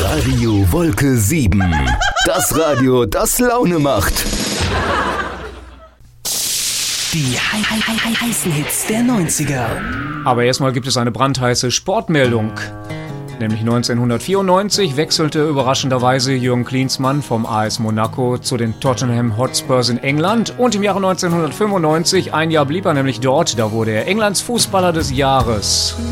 Radio Wolke 7. Das Radio, das Laune macht. Die heißen Hits der 90er. Aber erstmal gibt es eine brandheiße Sportmeldung. Nämlich 1994 wechselte überraschenderweise Jürgen Klinsmann vom AS Monaco zu den Tottenham Hotspurs in England. Und im Jahre 1995, ein Jahr blieb er nämlich dort, da wurde er Englands Fußballer des Jahres.